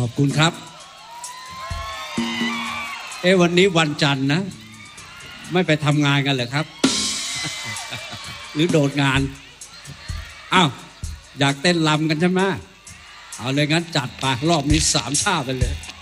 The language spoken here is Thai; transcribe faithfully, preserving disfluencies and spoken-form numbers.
อบคุณครับเอ้วันนี้วันจันทร์นะไม่ไปทำงานกันเหรอครับ หรือโดดงานอ้าวอยากเต้นรำกันใช่ไหมเอาเลยงั้นจัดไปรอบนี้สามท่าไปเลย